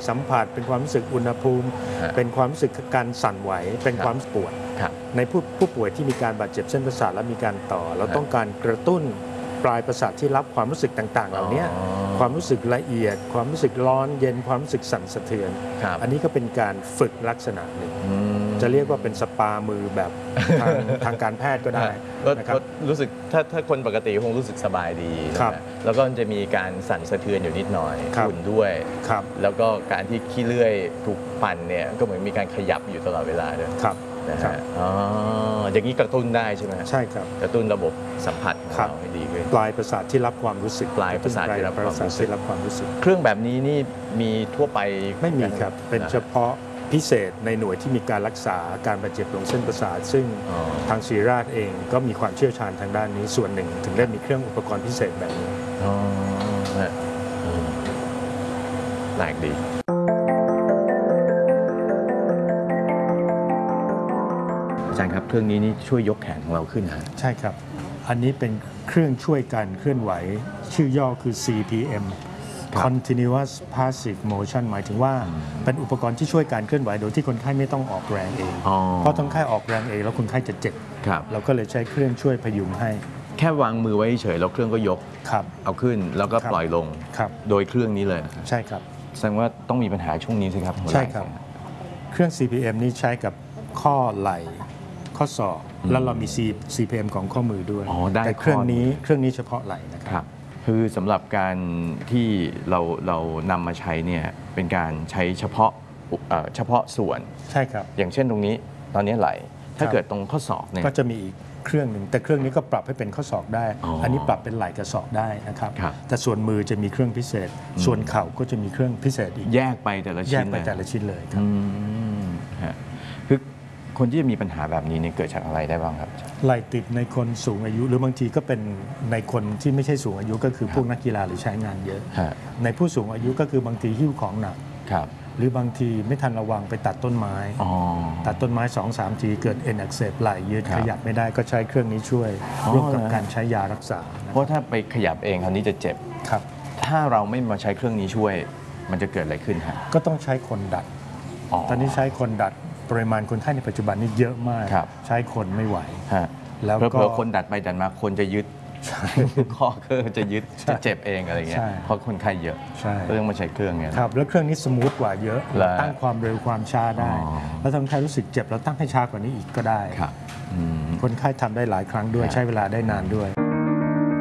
สัมผัสเป็นความรู้สึกอุณหภูมิเป็นความรู้สึกการสั่นไหวเป็นความปวดในผู้ป่วยที่มีการบาดเจ็บเส้นประสาทและมีการต่อเราต้องการกระตุ้นปลายประสาทที่รับความรู้สึกต่างๆเหล่านี้ความรู้สึกละเอียดความรู้สึกร้อนเย็นความรู้สึกสั่นสะเทือนอันนี้ก็เป็นการฝึกลักษณะหนึ่งจะเรียกว่าเป็นสปามือแบบทางการแพทย์ก็ได้นะครับรู้สึกถ้าคนปกติคงรู้สึกสบายดีแล้วก็จะมีการสั่นสะเทือนอยู่นิดหน่อยอุ่นด้วยแล้วก็การที่ขี้เลื่อยถูกปั่นเนี่ยก็เหมือนมีการขยับอยู่ตลอดเวลาด้วยนะฮะอย่างนี้กระตุ้นได้ใช่ไหมใช่ครับกระตุ้นระบบสัมผัสของเราให้ดีขึ้นปลายประสาทที่รับความรู้สึกปลายประสาทที่รับความรู้สึกเครื่องแบบนี้นี่มีทั่วไปไม่มีครับเป็นเฉพาะพิเศษในหน่วยที่มีการรักษาการบาดเจ็บของเส้นประสาทซึ่งทางศิริราชเองก็มีความเชี่ยวชาญทางด้านนี้ส่วนหนึ่งถึงได้มีเครื่องอุปกรณ์พิเศษแบบนี้แปลกดีอาจารย์ครับเครื่องนี้นี่ช่วยยกแขนของเราขึ้นฮะใช่ครับอันนี้เป็นเครื่องช่วยการเคลื่อนไหวชื่อย่อคือ CPM Continuous Passive Motion หมายถึงว่าเป็นอุปกรณ์ที่ช่วยการเคลื่อนไหวโดยที่คนไข้ไม่ต้องออกแรงเองเพราะคนไข้ออกแรงเองแล้วคนไข้จะเจ็บเราก็เลยใช้เครื่องช่วยพยุงให้แค่วางมือไว้เฉยแล้วเครื่องก็ยกเอาขึ้นแล้วก็ปล่อยลงโดยเครื่องนี้เลยใช่ครับแสดงว่าต้องมีปัญหาช่วงนี้สิครับใช่ครับเครื่อง CPM นี้ใช้กับข้อไหล่ข้อศอกแล้วเรามี CPM ของข้อมือด้วยแต่เครื่องนี้เฉพาะไหล่นะครับคือสำหรับการที่เรานำมาใช้เนี่ยเป็นการใช้เฉพาะส่วนใช่ครับอย่างเช่นตรงนี้ตอนนี้ไหล่ถ้าเกิดตรงข้อศอกเนี่ยก็จะมีอีกเครื่องหนึ่งแต่เครื่องนี้ก็ปรับให้เป็นข้อศอกได้อันนี้ปรับเป็นไหล่กับศอกได้นะครับแต่ส่วนมือจะมีเครื่องพิเศษส่วนเข่าก็จะมีเครื่องพิเศษอีกแยกไปแต่ละชิ้นเลยครับคือคนที่จะมีปัญหาแบบนี้เนี่ยเกิดจากอะไรได้บ้างครับไหล่ติดในคนสูงอายุหรือบางทีก็เป็นในคนที่ไม่ใช่สูงอายุก็คือพวกนักกีฬาหรือใช้งานเยอะในผู้สูงอายุก็คือบางทีหิ้วของหนักหรือบางทีไม่ทันระวังไปตัดต้นไม้ตัดต้นไม้ 2-3 ทีเกิดเอ็นอักเสบไหล่ยืดขยับไม่ได้ก็ใช้เครื่องนี้ช่วยร่วมกับการใช้ยารักษาเพราะถ้าไปขยับเองคราวนี้จะเจ็บครับถ้าเราไม่มาใช้เครื่องนี้ช่วยมันจะเกิดอะไรขึ้นฮะก็ต้องใช้คนดัดตอนนี้ใช้คนดัดปริมาณคนไข้ในปัจจุบันนี้เยอะมากใช้คนไม่ไหวแล้วก็คนดัดไปดัดมาคนจะยึดข้อเครื่องจะยึดจะเจ็บเองอะไรเงี้ยเพราะคนไข้เยอะก็ต้องมาใช้เครื่องเงี้ยครับแล้วเครื่องนี้สมูทกว่าเยอะตั้งความเร็วความช้าได้แล้วถ้าคนไข้รู้สึกเจ็บเราตั้งให้ช้ากว่านี้อีกก็ได้คนไข้ทำได้หลายครั้งด้วยใช้เวลาได้นานด้วย